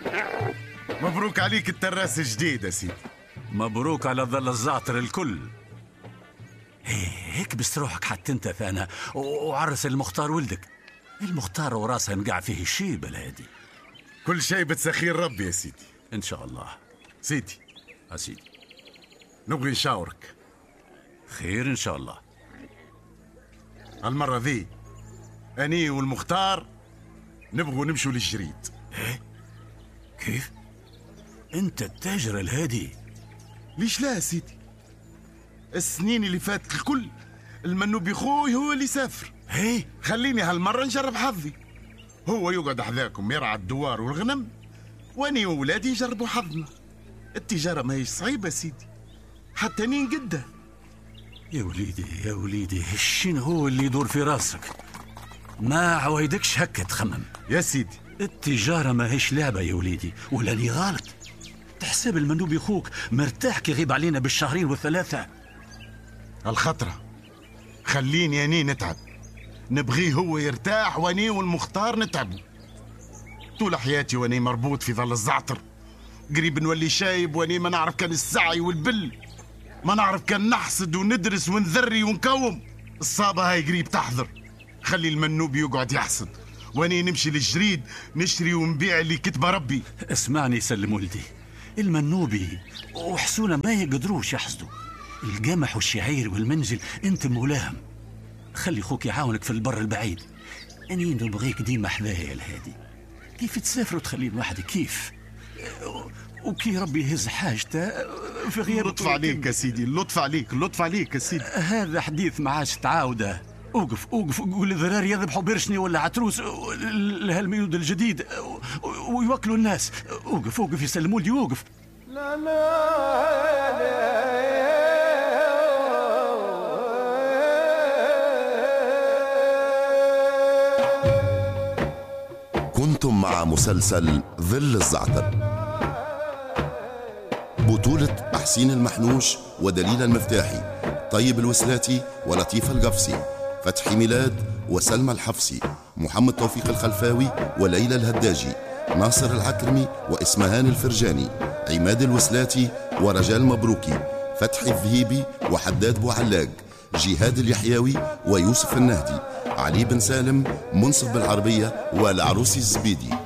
مبروك عليك التراس الجديد يا سيدي. مبروك على ظل الزعتر الكل. هيك بس روحك حتى انت ثانا وعرس المختار ولدك. المختار وراسه نقع فيه الشيب الهادي. كل شيء بتسخير ربي يا سيدي ان شاء الله. سيدي سيدي نبغي نشاورك. خير ان شاء الله. هالمرة ذي أني والمختار نبغوا نمشوا للجريد. ايه كيف؟ انت التاجر الهادي؟ ليش لا يا سيدي؟ السنين اللي فاتت الكل المنوبي خوي هو اللي سافر. هي خليني هالمرة نجرب حظي. هو يقعد حذاكم يرعى الدوار والغنم، واني وولادي يجربوا حظنا. التجارة ما هيش صعيبة يا سيدي، حتى نين قده. يا وليدي يا وليدي، شنو هو اللي يدور في راسك؟ ما عوايدكش هكا تخمم يا سيدي. التجارة ما هيش لعبة يا وليدي، ولا لي غلط؟ تحسب المندوب اخوك مرتاح كي يغيب علينا بالشهرين والثلاثة. الخطرة خليني أني نتعب، نبغيه هو يرتاح واني والمختار نتعبوا. طول حياتي واني مربوط في ظل الزعتر، قريب نولي شايب واني ما نعرف كان السعي والبل، ما نعرف كان نحصد وندرس ونذري ونكوم. الصابة هاي قريب تحضر، خلي المنوب يقعد يحصد واني نمشي للجريد نشتري ونبيع اللي كتبه ربي. اسمعني سلم ولدي، المنوبي وحسونا ما يقدروش يحصدوا القمح والشعير والمنجل، انت مولاهم. خلي خوك يعاونك في البر البعيد، اني نبغيك ديما حذايا الهادي. كيف تسافر وتخليني وحدي؟ كيف وكي ربي يهز حاجته في غير لطف عليك يا سيدي، لطف عليك، لطف عليك يا سيدي. هذا حديث ما عادش تعاوده. اوقف اوقف، قول الذرار يذبحوا برشني ولا عتروس لهالميود الجديد ويوكلوا الناس. اوقف اوقف يسلموا لي، اوقف. لا لا كنتم مع مسلسل ظل الزعتر، بطولة حسين المحنوش ودليل المفتاحي، طيب الوسلاتي ولطيف القفصي، فتحي ميلاد وسلمى الحفصي، محمد توفيق الخلفاوي وليلى الهداجي، ناصر العكرمي وإسمهان الفرجاني، عماد الوسلاتي ورجال مبروكي، فتحي الذهيبي وحداد بوعلاق، جهاد اليحياوي ويوسف النهدي، علي بن سالم، منصف بالعربية والعروسي الزبيدي.